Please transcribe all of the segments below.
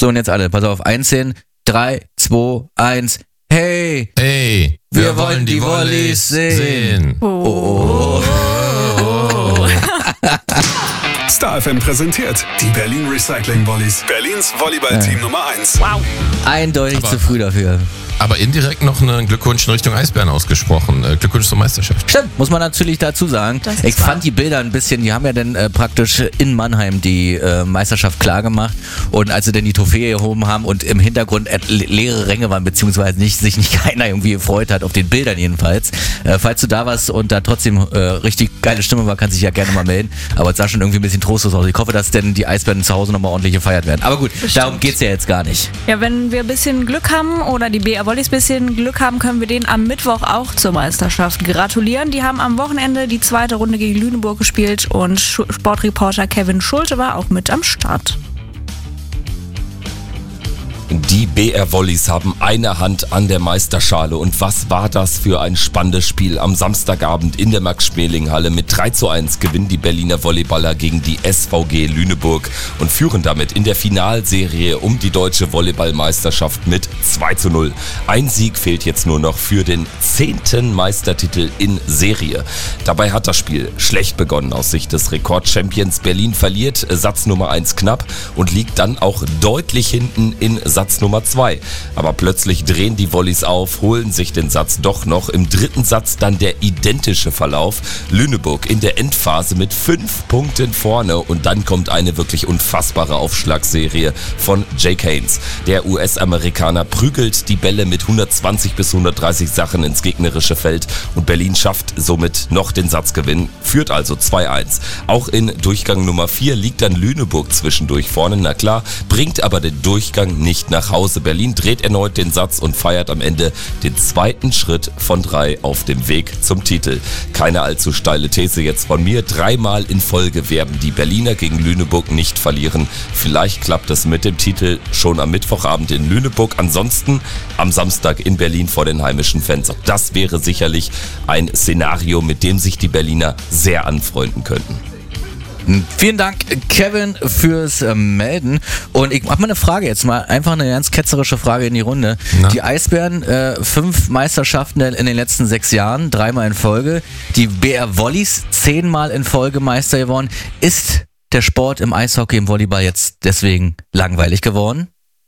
So, und jetzt alle, pass auf, 1 hin, 3, 2, 1, hey, wir wollen die Wollis sehen. Oh. Star FM präsentiert die Berlin Recycling Wollis. Berlins Volleyballteam Nummer 1. Wow. Eindeutig zu früh dafür. Aber indirekt noch einen Glückwunsch in Richtung Eisbären ausgesprochen. Glückwunsch zur Meisterschaft. Stimmt, muss man natürlich dazu sagen. Ich fand die Bilder ein bisschen, die haben ja dann praktisch in Mannheim die Meisterschaft klar gemacht. Und als sie dann die Trophäe erhoben haben und im Hintergrund leere Ränge waren, beziehungsweise sich nicht keiner irgendwie gefreut hat, auf den Bildern jedenfalls. Falls du da warst und da trotzdem richtig geile Stimme war, kannst du dich ja gerne mal melden. Aber es sah schon irgendwie ein bisschen trostlos aus. Ich hoffe, dass denn die Eisbären zu Hause nochmal ordentlich gefeiert werden. Aber gut, darum geht's ja jetzt gar nicht. Ja, wenn wir ein bisschen Glück haben oder die BR Wollis ein bisschen Glück haben, können wir denen am Mittwoch auch zur Meisterschaft gratulieren. Die haben am Wochenende die zweite Runde gegen Lüneburg gespielt und Sportreporter Kevin Schulte war auch mit am Start. Die BR Wollis haben eine Hand an der Meisterschale und was war das für ein spannendes Spiel am Samstagabend in der Max-Schmeling-Halle. Mit 3:1 gewinnen die Berliner Volleyballer gegen die SVG Lüneburg und führen damit in der Finalserie um die deutsche Volleyballmeisterschaft mit 2:0. Ein Sieg fehlt jetzt nur noch für den 10. Meistertitel in Serie. Dabei hat das Spiel schlecht begonnen aus Sicht des Rekordchampions. Berlin verliert Satz Nummer 1 knapp und liegt dann auch deutlich hinten in Satz Nummer 2. Aber plötzlich drehen die Wollis auf, holen sich den Satz doch noch. Im dritten Satz dann der identische Verlauf. Lüneburg in der Endphase mit 5 Punkten vorne und dann kommt eine wirklich unfassbare Aufschlagserie von Jake Haynes. Der US-Amerikaner prügelt die Bälle mit 120 bis 130 Sachen ins gegnerische Feld und Berlin schafft somit noch den Satzgewinn, führt also 2:1. Auch in Durchgang Nummer 4 liegt dann Lüneburg zwischendurch vorne, na klar, bringt aber den Durchgang nicht nach Hause. Berlin dreht erneut den Satz und feiert am Ende den zweiten Schritt von 3 auf dem Weg zum Titel. Keine allzu steile These jetzt von mir. 3-mal in Folge werden die Berliner gegen Lüneburg nicht verlieren. Vielleicht klappt es mit dem Titel schon am Mittwochabend in Lüneburg. Ansonsten am Samstag in Berlin vor den heimischen Fans. Das wäre sicherlich ein Szenario, mit dem sich die Berliner sehr anfreunden könnten. Vielen Dank, Kevin, fürs Melden. Und ich mache mal eine Frage jetzt mal, einfach eine ganz ketzerische Frage in die Runde. Na? Die Eisbären, 5 Meisterschaften in den letzten 6 Jahren, 3-mal in Folge. Die BR Wollis 10-mal in Folge Meister geworden. Ist der Sport im Eishockey, im Volleyball jetzt deswegen langweilig geworden?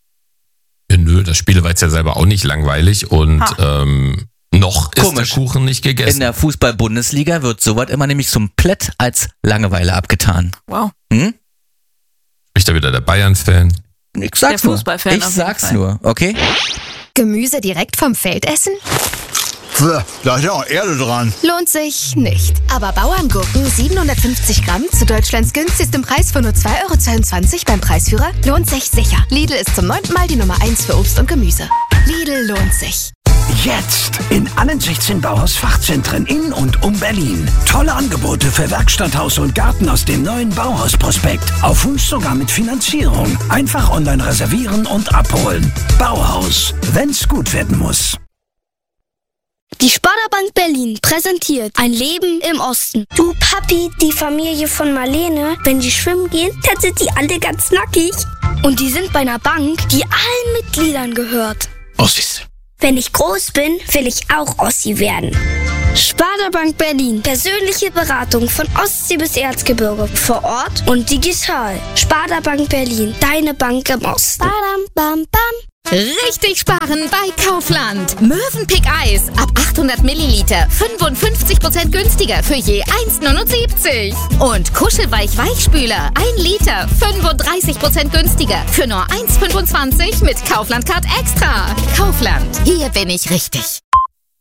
Ja, nö, das Spiel war jetzt ja selber auch nicht langweilig und noch ist Komisch. der Kuchen nicht gegessen. In der Fußball-Bundesliga wird sowas immer nämlich komplett als Langeweile abgetan. Wow. Spricht da wieder der Bayern-Fan? Ich sag's Der nur. Fußballfan Ich auf jeden sag's Fall. nur, okay? Gemüse direkt vom Feld essen? Da ist ja auch Erde dran. Lohnt sich nicht. Aber Bauerngurken 750 Gramm zu Deutschlands günstigstem Preis von nur 2,22 € beim Preisführer lohnt sich sicher. Lidl ist zum 9. Mal die Nummer 1 für Obst und Gemüse. Lidl lohnt sich. Jetzt in allen 16 Bauhaus-Fachzentren in und um Berlin. Tolle Angebote für Werkstatt, Haus und Garten aus dem neuen Bauhaus-Prospekt. Auf Wunsch sogar mit Finanzierung. Einfach online reservieren und abholen. Bauhaus, wenn's gut werden muss. Die Sparda-Bank Berlin präsentiert ein Leben im Osten. Du Papi, die Familie von Marlene, wenn die schwimmen gehen, dann sind die alle ganz nackig. Und die sind bei einer Bank, die allen Mitgliedern gehört. Ossis. Wenn ich groß bin, will ich auch Ossi werden. Sparda-Bank Berlin. Persönliche Beratung von Ostsee bis Erzgebirge. Vor Ort und digital. Sparda-Bank Berlin. Deine Bank im Osten. Badam, bam, bam. Richtig sparen bei Kaufland. Mövenpick Eis ab 800 Milliliter 55% günstiger für je 1,79. Und Kuschelweich Weichspüler 1 Liter 35% günstiger für nur 1,25 mit Kaufland Card Extra. Kaufland, hier bin ich richtig.